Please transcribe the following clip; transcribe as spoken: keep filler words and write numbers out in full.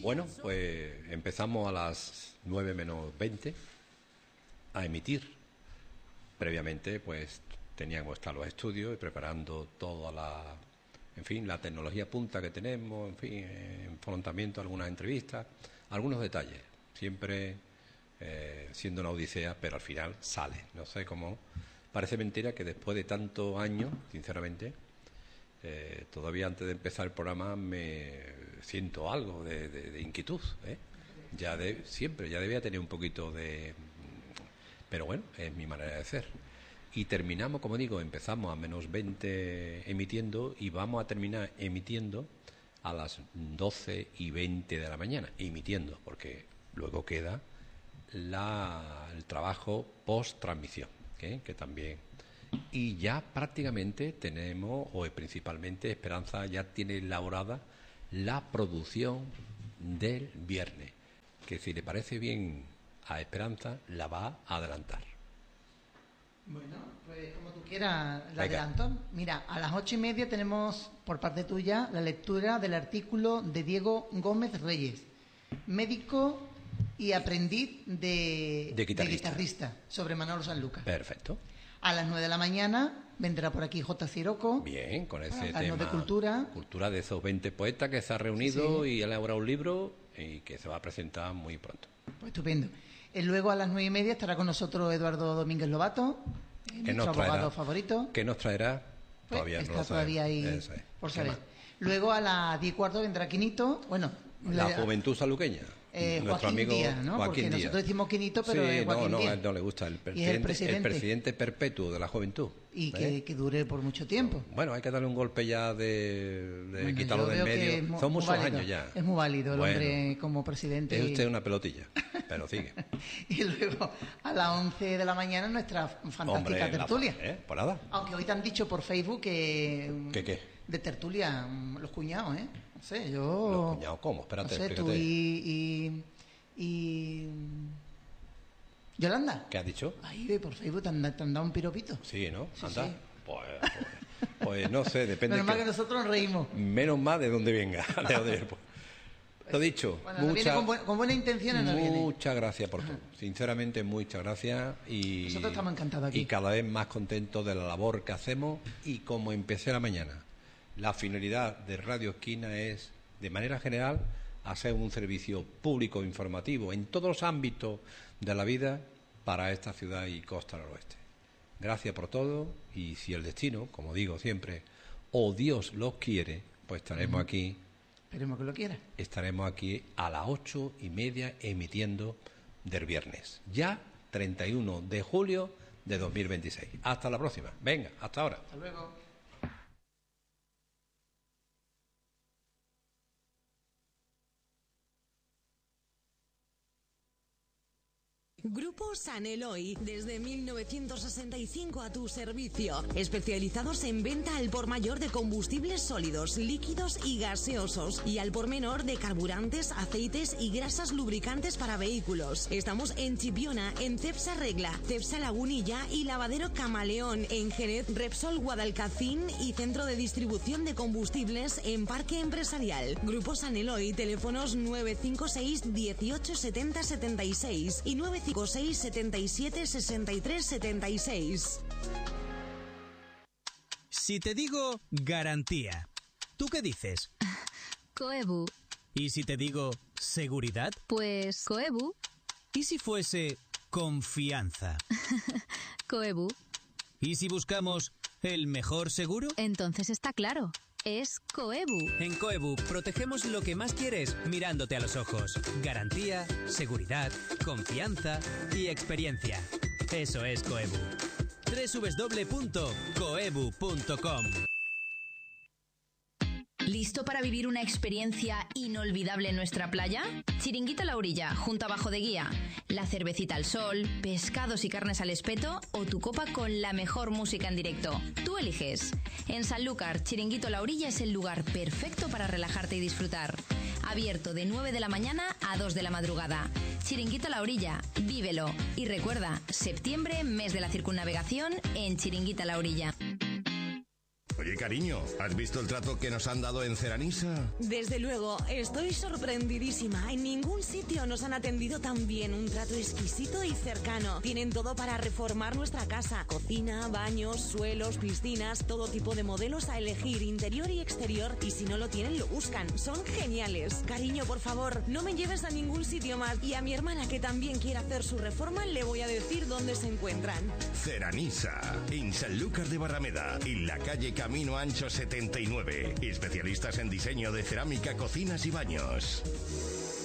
Bueno, pues empezamos a las nueve menos veinte a emitir. Previamente, pues teníamos que estar los estudios y preparando toda la, en fin, la tecnología punta que tenemos, en fin, enfrentamiento, algunas entrevistas, algunos detalles. Siempre eh, siendo una odisea, pero al final sale. No sé cómo. Parece mentira que después de tantos años, sinceramente, eh, todavía antes de empezar el programa me siento algo de, de, de inquietud, ¿eh? Ya de, siempre, ya debía tener un poquito de... Pero bueno, es mi manera de ser. Y terminamos, como digo, empezamos a menos veinte emitiendo y vamos a terminar emitiendo a las doce y veinte de la mañana, emitiendo, porque luego queda la, el trabajo post-transmisión, ¿eh? Que también... Y ya prácticamente tenemos, o principalmente Esperanza ya tiene elaborada la producción del viernes, que si le parece bien a Esperanza, la va a adelantar. Bueno, pues como tú quieras, la adelanto. Mira, a las ocho y media tenemos por parte tuya la lectura del artículo de Diego Gómez Reyes, médico y aprendiz de, de, guitarrista. de guitarrista, sobre Manolo Sanlúcar. Perfecto. A las nueve de la mañana vendrá por aquí J. Ciroco. Bien, con ese tema tema de cultura. Cultura de esos veinte poetas que se han reunido Sí. y ha elaborado un libro y que se va a presentar muy pronto. Pues estupendo. Y luego a las nueve y media estará con nosotros Eduardo Domínguez Lobato, ¿Qué nuestro nos traerá? abogado favorito. ¿Qué nos traerá? Pues Todavía está no lo todavía ahí Eso es. por ¿Qué saber. más? Luego a las diez y cuarto vendrá Quinito. Bueno, La le- juventud saluqueña. eh, Nuestro Joaquín amigo Díaz, ¿no? Joaquín Porque Díaz. nosotros decimos Quinito, pero sí, es Joaquín no, no, Díaz. a él no le gusta el Y es presidente, el presidente. el presidente perpetuo de la juventud. Y ¿eh? que, que dure por mucho tiempo. Bueno, hay que darle un golpe ya de, de Bueno, quitarlo yo del veo que medio. es mu- Son muy muchos válido. años ya. Es muy válido el Bueno, hombre como presidente. Es y- usted una pelotilla, pero sigue. Y luego a las once de la mañana nuestra fantástica Hombre, la- tertulia. ¿eh? Por nada. Aunque hoy te han dicho por Facebook que... ¿Qué, qué? De tertulia, mm, los cuñados, ¿eh? No sé, yo... ¿Los cuñados cómo? Espérate, no sé, tú explícate. y... y, y... ¿Yolanda? ¿Qué has dicho? Ahí por Facebook te han, te han dado un piropito. Sí, ¿no? Sí, Anda. sí. Pues, pues, pues no sé, depende. Menos mal que- que nosotros nos reímos. Menos mal de dónde venga. De dónde venga. Lo dicho, Bueno, no viene muchas con, buen- con buenas intenciones, no viene. muchas gracias por todo. Sinceramente, muchas gracias. Y, Nosotros estamos encantados aquí. Y cada vez más contentos de la labor que hacemos. Y como empecé la mañana, la finalidad de Radio Esquina es, de manera general, hacer un servicio público informativo en todos los ámbitos de la vida para esta ciudad y costa noroeste. Gracias por todo y si el destino, como digo siempre, o Dios los quiere, pues estaremos aquí, Esperemos que lo quiera. estaremos aquí a las ocho y media emitiendo del viernes, ya treinta y uno de julio de dos mil veintiséis. Hasta la próxima. Venga, hasta ahora. Hasta luego. Grupo San Eloy, desde mil novecientos sesenta y cinco a tu servicio, especializados en venta al por mayor de combustibles sólidos, líquidos y gaseosos, y al por menor de carburantes, aceites y grasas lubricantes para vehículos. Estamos en Chipiona, en Cepsa Regla, Cepsa Lagunilla y Lavadero Camaleón, en Jerez, Repsol Guadalcacín y Centro de Distribución de Combustibles en Parque Empresarial. Grupo San Eloy, teléfonos nueve cinco seis, dieciocho setenta setenta y seis y nueve cinco seis, setenta y siete, sesenta y tres, setenta y seis. Si te digo garantía, ¿tú qué dices? Coebu. ¿Y si te digo seguridad? Pues Coebu. ¿Y si fuese confianza? Coebu. ¿Y si buscamos el mejor seguro? Entonces está claro. Es Coebu. En Coebu protegemos lo que más quieres mirándote a los ojos. Garantía, seguridad, confianza y experiencia. Eso es Coebu. doble u doble u doble u punto coebu punto com. ¿Listo para vivir una experiencia inolvidable en nuestra playa? Chiringuito a la orilla, junto a Bajo de Guía. La cervecita al sol, pescados y carnes al espeto o tu copa con la mejor música en directo. Tú eliges. En Sanlúcar, Chiringuito a la orilla es el lugar perfecto para relajarte y disfrutar. Abierto de nueve de la mañana a dos de la madrugada. Chiringuito a la orilla, vívelo. Y recuerda, septiembre, mes de la circunnavegación en Chiringuito a la orilla. Oye, cariño, ¿has visto el trato que nos han dado en Ceranisa? Desde luego, estoy sorprendidísima. En ningún sitio nos han atendido tan bien. Un trato exquisito y cercano. Tienen todo para reformar nuestra casa. Cocina, baños, suelos, piscinas, todo tipo de modelos a elegir, interior y exterior. Y si no lo tienen, lo buscan. Son geniales. Cariño, por favor, no me lleves a ningún sitio más. Y a mi hermana, que también quiere hacer su reforma, le voy a decir dónde se encuentran. Ceranisa, en Sanlúcar de Barrameda, en la calle Camino Ancho setenta y nueve. Especialistas en diseño de cerámica, cocinas y baños.